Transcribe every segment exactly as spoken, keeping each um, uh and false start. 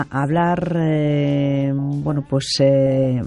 a hablar, eh, bueno, pues, eh,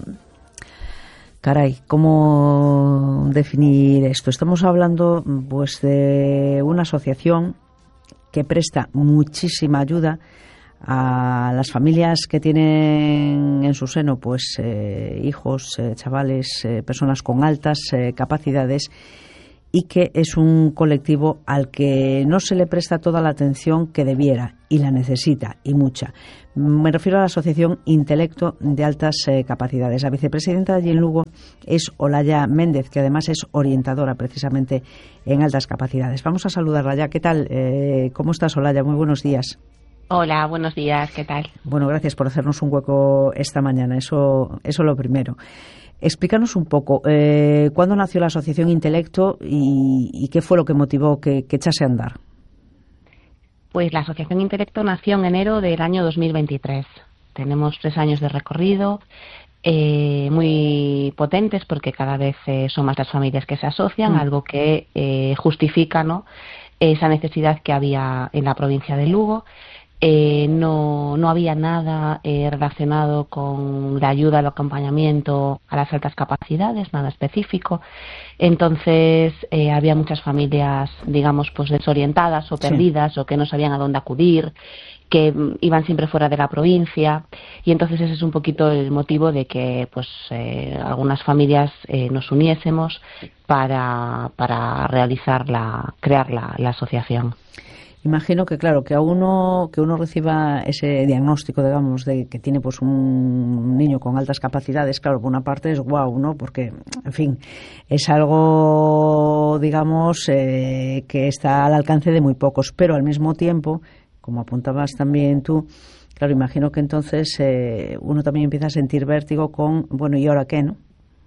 caray, ¿cómo definir esto? Estamos hablando, pues, de una asociación que presta muchísima ayuda a las familias que tienen en su seno, pues, eh, hijos, eh, chavales, eh, personas con altas eh, capacidades, y que es un colectivo al que no se le presta toda la atención que debiera, y la necesita, y mucha. Me refiero a la Asociación Intelecto de Altas eh, Capacidades. La vicepresidenta allí en Lugo es Olaya Méndez, que además es orientadora precisamente en altas capacidades. Vamos a saludarla ya. ¿Qué tal? Eh, ¿Cómo estás, Olaya? Muy buenos días. Hola, buenos días. ¿Qué tal? Bueno, gracias por hacernos un hueco esta mañana. Eso, eso lo primero. Explícanos un poco, eh, ¿cuándo nació la Asociación Intelecto y, y qué fue lo que motivó que, que echase a andar? Pues la Asociación Intelecto nació en enero del año dos mil veintitrés. Tenemos tres años de recorrido, eh, muy potentes porque cada vez eh, son más las familias que se asocian, mm. algo que eh, justifica, ¿no?, esa necesidad que había en la provincia de Lugo. Eh, no, no había nada eh, relacionado con la ayuda, el acompañamiento a las altas capacidades, nada específico. Entonces eh, había muchas familias, digamos, pues desorientadas o perdidas, sí, o que no sabían a dónde acudir, que iban siempre fuera de la provincia, y entonces ese es un poquito el motivo de que pues eh, algunas familias eh, nos uniésemos para, para realizar la, crear la, la asociación. Imagino que, claro, que a uno que uno reciba ese diagnóstico, digamos, de que tiene pues un niño con altas capacidades, claro, por una parte es guau, ¿no? Porque, en fin, es algo, digamos, eh, que está al alcance de muy pocos, pero al mismo tiempo, como apuntabas también tú, claro, imagino que entonces eh, uno también empieza a sentir vértigo con, bueno, ¿y ahora qué, no?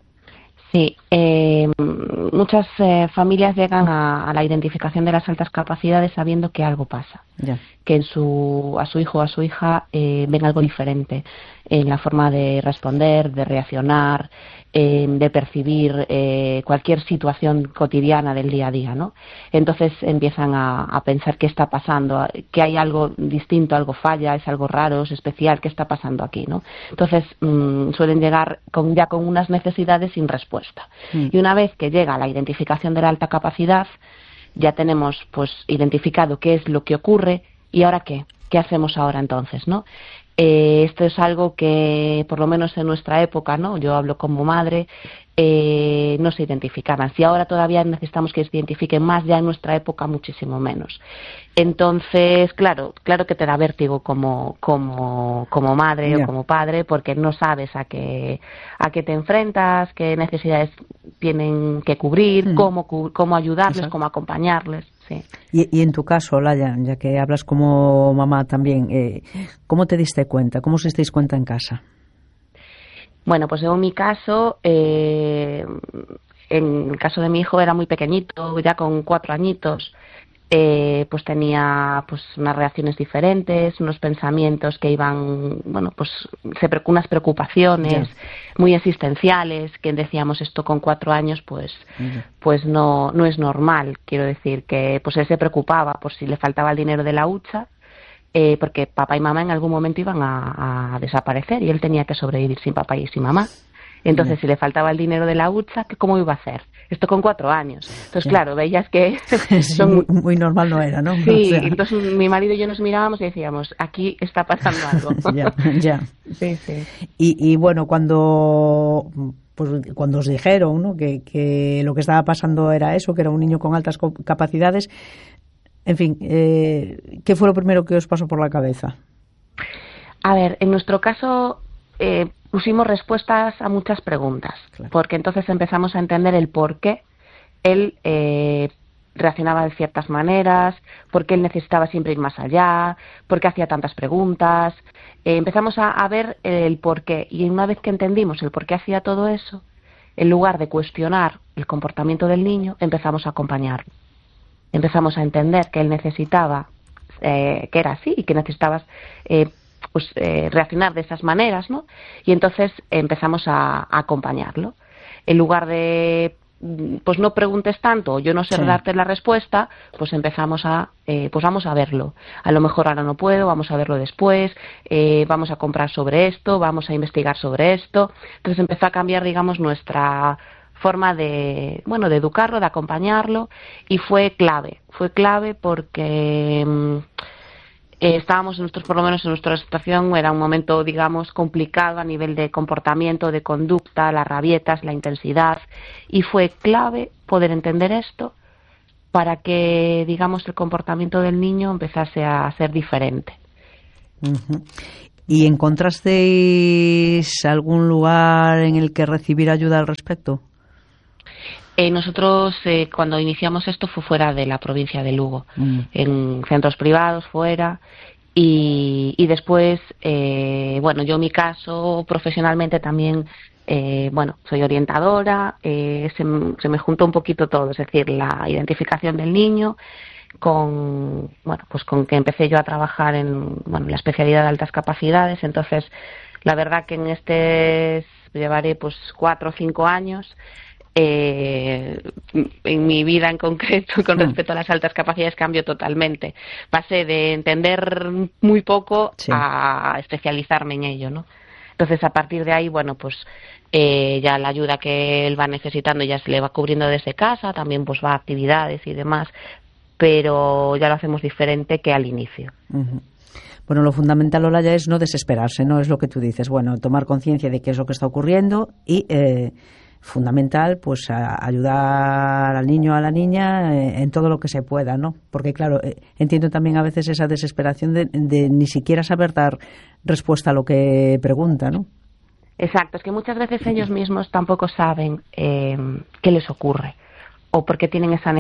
Sí, eh, muchas eh, familias llegan a, a la identificación de las altas capacidades sabiendo que algo pasa, ya, que en su, a su hijo o a su hija eh, ven algo diferente en la forma de responder, de reaccionar, eh, de percibir eh, cualquier situación cotidiana del día a día, ¿no? Entonces empiezan a, a pensar qué está pasando, que hay algo distinto, algo falla, es algo raro, es especial, qué está pasando aquí, ¿no? Entonces mmm, suelen llegar con, ya con unas necesidades sin respuesta. Mm. Y una vez que llega la identificación de la alta capacidad, ya tenemos pues identificado qué es lo que ocurre y ahora qué, qué hacemos ahora entonces, ¿no? Eh, esto es algo que, por lo menos en nuestra época, ¿no?, yo hablo como madre, eh, no se identificaban. Si ahora todavía necesitamos que se identifiquen más, ya en nuestra época muchísimo menos. Entonces, claro, claro que te da vértigo como, como, como madre, yeah, o como padre, porque no sabes a qué, a qué te enfrentas, qué necesidades tienen que cubrir, mm. cómo, cómo ayudarles, exacto, cómo acompañarles. Sí. Y, y en tu caso, Olaya, ya que hablas como mamá también, eh, ¿cómo te diste cuenta? ¿Cómo os disteis cuenta en casa? Bueno, pues en mi caso, eh, en el caso de mi hijo era muy pequeñito, ya con cuatro añitos, eh, pues tenía pues unas reacciones diferentes, unos pensamientos que iban, bueno, pues se, unas preocupaciones, yeah, muy existenciales, que decíamos esto con cuatro años, pues, yeah, pues no, no es normal. Quiero decir que pues él se preocupaba por si le faltaba el dinero de la hucha, eh, porque papá y mamá en algún momento iban a, a desaparecer y él tenía que sobrevivir sin papá y sin mamá. Entonces, yeah, si le faltaba el dinero de la hucha, ¿cómo iba a hacer? Esto con cuatro años. Entonces, yeah, claro, veías que... sí, son... muy, muy normal no era, ¿no? Sí, o sea, entonces mi marido y yo nos mirábamos y decíamos, aquí está pasando algo. Ya, ya. Sí, sí. Y, y bueno, cuando... pues cuando os dijeron, ¿no?, que, que lo que estaba pasando era eso, que era un niño con altas capacidades, en fin, eh, ¿qué fue lo primero que os pasó por la cabeza? A ver, en nuestro caso eh, pusimos respuestas a muchas preguntas, claro, porque entonces empezamos a entender el por qué él eh, reaccionaba de ciertas maneras, por qué él necesitaba siempre ir más allá, por qué hacía tantas preguntas. Eh, empezamos a, a ver el por qué, y una vez que entendimos el por qué hacía todo eso, en lugar de cuestionar el comportamiento del niño, empezamos a acompañarlo. Empezamos a entender que él necesitaba, eh, que era así, y que necesitaba eh, pues, eh, reaccionar de esas maneras, ¿no? Y entonces empezamos a, a acompañarlo. En lugar de pues no preguntes tanto, o yo no sé sí. darte la respuesta, pues empezamos a, eh, pues vamos a verlo. A lo mejor ahora no puedo, vamos a verlo después, eh, vamos a comprar sobre esto, vamos a investigar sobre esto. Entonces empezó a cambiar, digamos, nuestra forma de, bueno, de educarlo, de acompañarlo, y fue clave, fue clave porque mmm, Eh, estábamos nosotros, por lo menos en nuestra situación, era un momento, digamos, complicado a nivel de comportamiento, de conducta, las rabietas, la intensidad, y fue clave poder entender esto para que, digamos, el comportamiento del niño empezase a ser diferente. Uh-huh. ¿Y encontrasteis algún lugar en el que recibir ayuda al respecto? Eh, nosotros, eh, cuando iniciamos esto, fue fuera de la provincia de Lugo, mm. en centros privados, fuera, y, y después, eh, bueno, yo en mi caso, profesionalmente también, eh, bueno, soy orientadora, eh, se, se me juntó un poquito todo, es decir, la identificación del niño, con, bueno, pues con que empecé yo a trabajar en, bueno, la especialidad de altas capacidades. Entonces, la verdad que en este llevaré pues cuatro o cinco años. Eh, en mi vida en concreto con respecto a las altas capacidades cambio totalmente. Pasé de entender muy poco sí. a especializarme en ello, ¿no? Entonces a partir de ahí, bueno, pues eh, ya la ayuda que él va necesitando ya se le va cubriendo desde casa, también pues va a actividades y demás, pero ya lo hacemos diferente que al inicio. Uh-huh. Bueno, lo fundamental, Olaya, es no desesperarse, ¿no? Es lo que tú dices, bueno, tomar conciencia de qué es lo que está ocurriendo y eh, fundamental, pues a ayudar al niño o a la niña eh, en todo lo que se pueda, ¿no? Porque claro, eh, entiendo también a veces esa desesperación de, de ni siquiera saber dar respuesta a lo que pregunta, ¿no? Exacto, es que muchas veces ellos mismos tampoco saben eh, qué les ocurre o por qué tienen esa